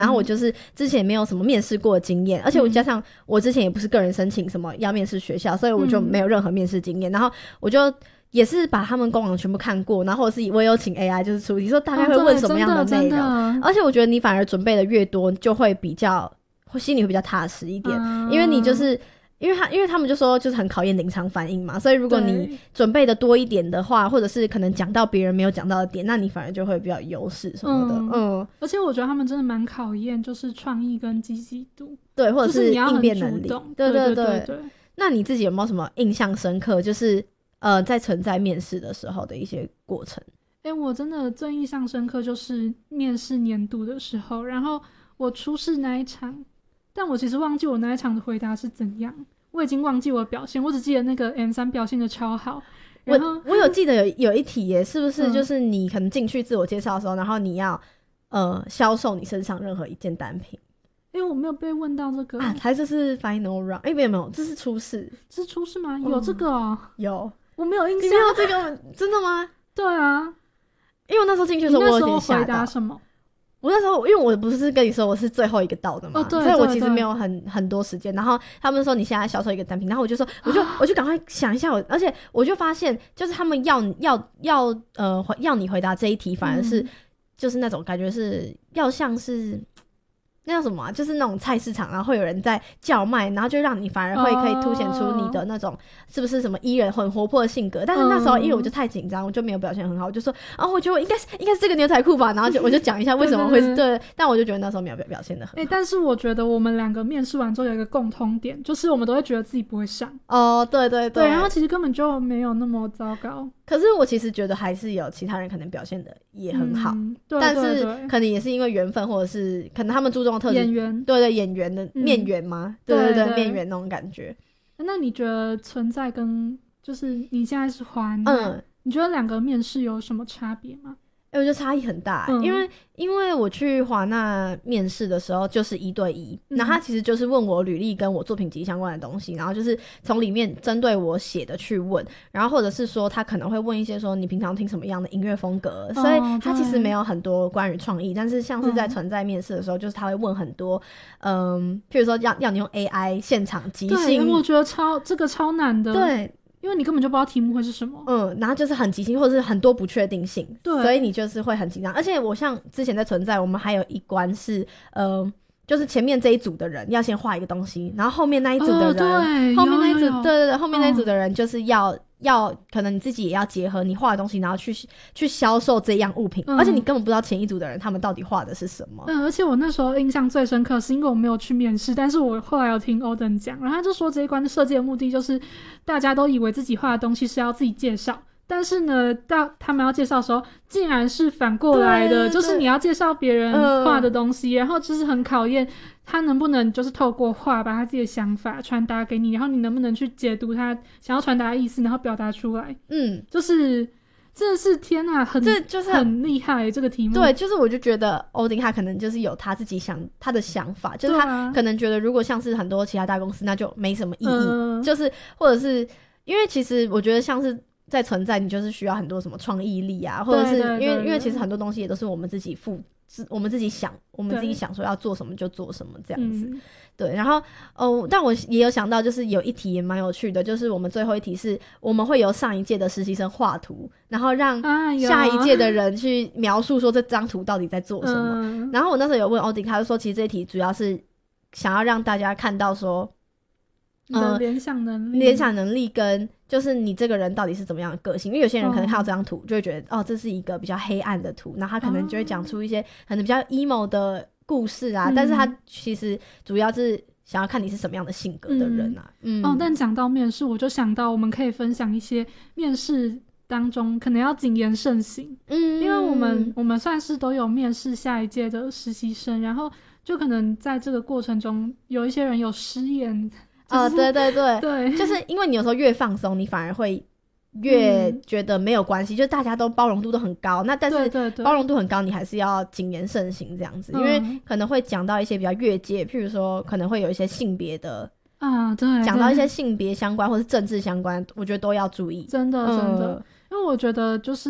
然后我就是之前没有什么面试过的经验，而且我加上我之前也不是个人申请什么要面试学校，所以我就没有任何面试经验，然后我就也是把他们官网全部看过，然后或者是我也有请 AI 就是出题说大概会问什么样的内容，而且我觉得你反而准备的越多就会比较心里会比较踏实一点，因为你就是因为他们就说就是很考验临场反应嘛，所以如果你准备的多一点的话，或者是可能讲到别人没有讲到的点，那你反而就会比较有优势什么的。 而且我觉得他们真的蛮考验就是创意跟积极度， 对，或者是应变能力， 就是对对对。 那你自己有没有什么印象深刻，就是在存在面试的时候的一些过程？ 我真的最印象深刻就是面试年度的时候，然后我初试那一场，但我其实忘记我那一场的回答是怎样，我已经忘记我的表现，我只记得那个 M3 表现的超好。然后我有记得有一题耶，是不是就是你可能进去自我介绍的时候，然后你要销售你身上任何一件单品？ 我没有被问到这个啊，还是是 final round？ 没有，这是初试。 这是初试吗？有这个哦？ 有， 我没有印象。 你没有这个？真的吗？ 对啊， 因为我那时候进去的时候，我有点吓到。 回答什么？ 我那时候因为我不是跟你说我是最后一个到的嘛， 对， 所以我其实没有很多时间。然后他们说你现在销售一个单品，然后我就说我就赶快想一下而且我就发现就是他们要你回答这一题，反而是就是那种感觉是要像是。那叫什么就是那种菜市场，然后会有人在叫卖，然后就让你反而可以凸显出你的那种是不是什么艺人很活泼的性格。但是那时候因为我就太紧张，我就没有表现很好，我就说我觉得我应该是这个牛仔裤吧，然后我就讲一下为什么会是对，但我就觉得那时候没有表现的很好。 但是我觉得我们两个面试完之后有一个共通点，就是我们都会觉得自己不会上。 对， 然后其实根本就没有那么糟糕。 可是我其实觉得还是有其他人可能表现的也很好，但是可能也是因为缘分，或者是可能他们注重的特质， 演员， 对演员的面缘吗？对，面缘那种感觉。 那你觉得存在跟就是你现在是华纳，你觉得两个面试有什么差别吗？ 我觉得差异很大，因为我去华纳面试的时候就是1对1，那他其实就是问我履历跟我作品集相关的东西，然后就是从里面针对我写的去问，然后或者是说他可能会问一些说你平常听什么样的音乐风格，所以他其实没有很多关于创意，但是像是在存在面试的时候，就是他会问很多譬如说要你用 AI 现场即兴， 对，我觉得这个超难的， 对， 因为你根本就不知道题目会是什么， 然后就是很即兴，或者是很多不确定性， 对， 所以你就是会很紧张。而且我像之前在存在，我们还有一关是就是前面这一组的人要先画一个东西，然后后面那一组的人，后面那一组对，后面那一组的人就是要可能你自己也要结合你画的东西，然后去销售这样物品，而且你根本不知道前一组的人他们到底画的是什么。 而且我那时候印象最深刻是因为我没有去面试，但是我后来有听欧登讲，然后他就说这一关设计的目的就是大家都以为自己画的东西是要自己介绍，但是呢到他们要介绍的时候竟然是反过来的，就是你要介绍别人画的东西，然后就是很考验他能不能就是透过画把他自己的想法传达给你，然后你能不能去解读他想要传达的意思，然后表达出来。就是真的是天哪，这就是很厉害这个题目。 对，就是我就觉得欧丁他可能就是有他自己他的想法，就是他可能觉得如果像是很多其他大公司那就没什么意义，就是或者是因为其实我觉得像是在存在你就是需要很多什么创意力啊，或者是因为其实很多东西也都是我们自己我们自己想说要做什么就做什么这样子。对，然后但我也有想到就是有一题也蛮有趣的，就是我们最后一题是我们会由上一届的实习生画图，然后让下一届的人去描述说这张图到底在做什么。然后我那时候有问欧迪，他就说其实这一题主要是想要让大家看到说联想能力跟就是你这个人到底是怎么样的个性，因为有些人可能看到这张图就会觉得这是一个比较黑暗的图，然后他可能就会讲出一些可能比较 emo 的故事啊，但是他其实主要是想要看你是什么样的性格的人啊。 但讲到面试，我就想到我们可以分享一些面试当中可能要谨言慎行，因为我们算是都有面试下一届的实习生，然后就可能在这个过程中有一些人有失言。 对，就是因为你有时候越放松你反而会越觉得没有关系，就大家都包容度都很高，那但是包容度很高你还是要谨言慎行这样子，因为可能会讲到一些比较越界，譬如说可能会有一些性别的对， 讲到一些性别相关或是政治相关，我觉得都要注意， 真的因为我觉得就是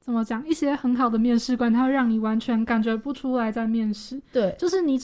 怎么讲，一些很好的面试官他会让你完全感觉不出来在面试， 对， 就是你